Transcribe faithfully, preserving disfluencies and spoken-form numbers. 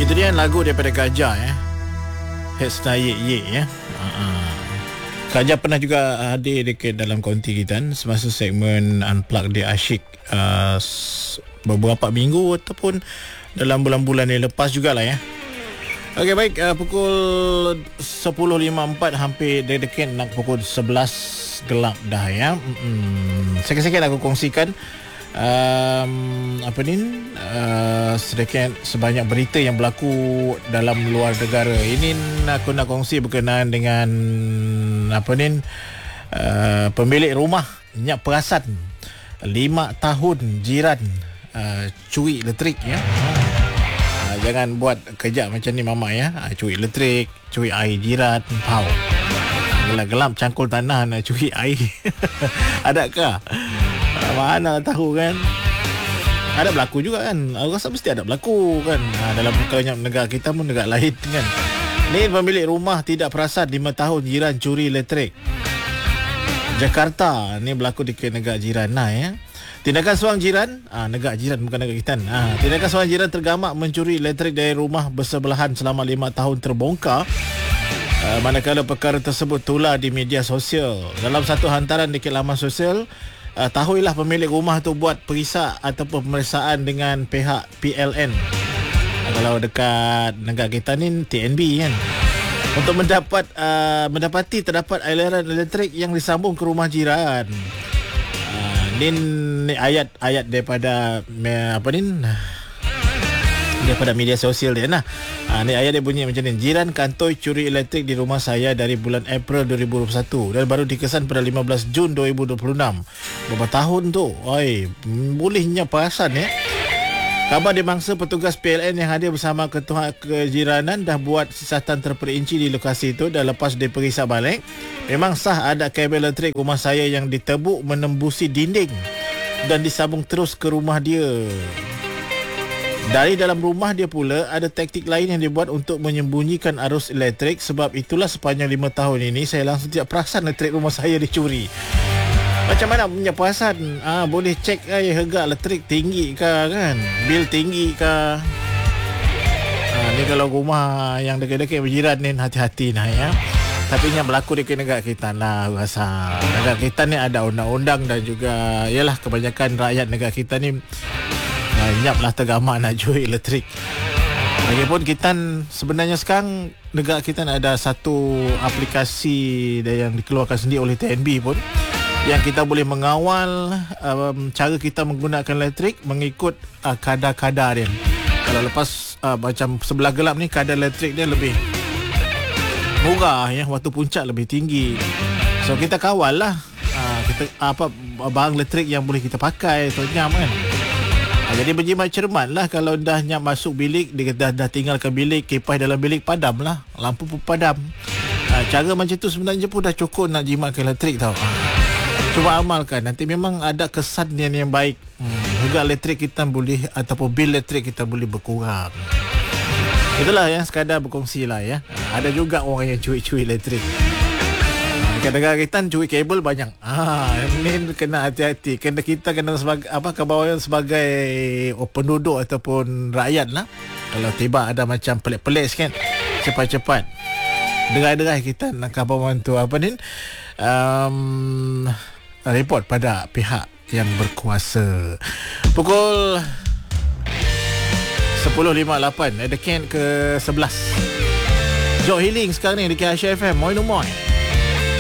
Itu dia lagu daripada Gajah ya. Heads Ye Ye ya. Uh-huh. Gajah pernah juga hadir dekat dalam konti kita semasa segmen Unplugged Dia Asyik uh, beberapa minggu ataupun dalam bulan-bulan yang lepas jugalah ya. Okey baik, uh, pukul sepuluh lima puluh empat hampir dekat nak pukul sebelas gelap dah ya. Mm-mm. Sikit-sikit aku kongsikan um, apa ni uh, sedikit sebanyak berita yang berlaku dalam luar negara. Ini aku nak kongsi berkenaan dengan apa ni uh, pemilik rumah nyak perasan lima tahun jiran uh, curi elektrik ya. Uh, jangan buat kerja macam ni mama ya. Uh, curi elektrik, curi air jiran, pau. Gelap-gelap cangkul tanah nak curi air. Adakah? Mana tahu kan. Ada berlaku juga kan. Aku rasa mesti ada berlaku kan. Ha, dalam banyak negara kita pun negara lain kan. Ni pemilik rumah tidak perasan lima tahun jiran curi elektrik. Jakarta ni berlaku di negara jiran nah ya. Tindakan seorang jiran, ah negara jiran bukan negara kita. Ah, tindakan seorang jiran tergamak mencuri elektrik dari rumah bersebelahan selama lima tahun terbongkar. Uh, manakala perkara tersebut tular di media sosial. Dalam satu hantaran di laman sosial, uh, tahuilah pemilik rumah tu buat perisa ataupun pemeriksaan dengan pihak P L N. Uh, kalau dekat negara kita ni T N B kan. Untuk mendapat uh, mendapati terdapat aliran elektrik yang disambung ke rumah jiran. Uh, ni, ni ayat-ayat daripada apa ni? Daripada media sosial dia nah. Ha, ni ayat dia bunyi macam ni. Jiran kantoi curi elektrik di rumah saya dari bulan April dua ribu dua puluh satu dan baru dikesan pada lima belas Jun dua ribu dua puluh enam. Berapa tahun tu? Oi, bolehnya perasan ya. Khabar dimangsa petugas P L N yang hadir bersama ketua kejiranan dah buat siasatan terperinci di lokasi itu dan lepas diperiksa balik, memang sah ada kabel elektrik rumah saya yang ditebuk menembusi dinding dan disambung terus ke rumah dia. Dari dalam rumah dia pula ada taktik lain yang dibuat untuk menyembunyikan arus elektrik. Sebab itulah sepanjang lima tahun ini saya langsung tidak perasan elektrik rumah saya dicuri. Macam mana punya perasan? Ah, boleh cek eh, harga elektrik tinggi ke kan? Bil tinggi ke? Ah, ni kalau rumah yang dekat-dekat berjiran ni hati-hati nah ya. Tapi yang berlaku di negara kita lah rasa. Negara kita ni ada undang-undang dan juga yalah kebanyakan rakyat negara kita ni nyap lah tergamak nak curi elektrik. Lagipun kita sebenarnya sekarang negara kita ada satu aplikasi yang dikeluarkan sendiri oleh T N B pun yang kita boleh mengawal um, cara kita menggunakan elektrik mengikut uh, kadar-kadar dia. Kalau lepas uh, macam sebelah gelap ni kadar elektrik dia lebih murah ya, waktu puncak lebih tinggi. So kita kawal lah uh, kita apa barang elektrik yang boleh kita pakai atau nyam kan. Jadi berjimat cermat lah kalau dah nyap masuk bilik, dia dah, dah tinggalkan bilik, kipas dalam bilik padam lah, lampu pun padam. Ha, cara macam tu sebenarnya pun dah cukup nak jimatkan elektrik tau. Ha, cuba amalkan, nanti memang ada kesan yang, yang baik. Hmm, harga elektrik kita boleh, ataupun bil elektrik kita boleh berkurang. Itulah yang sekadar berkongsi lah ya. Ha, ada juga orang yang curi-curi elektrik. Kadang-kadang kita curi kabel banyak. Ah, ini kena hati-hati. Kena kita kena sebagai apa kebawahan sebagai oh, penduduk ataupun rakyat lah. Kalau tiba ada macam pelik-pelik sikit, cepat-cepat derai-derai kita nak kebawahan tu apa ni? Um, report pada pihak yang berkuasa. Pukul sepuluh lima puluh lapan, dekat ke sebelas. Jok Healing sekarang ni di K H F M. Moi no moi.